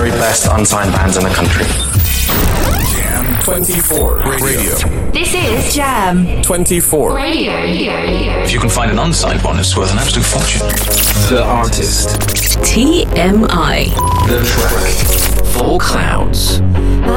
very best unsigned bands in the country. Jam 24 Radio. This is Jam 24 Radio. If you can find an unsigned one, it's worth an absolute fortune. The artist. TMI. The track. Four Clouds.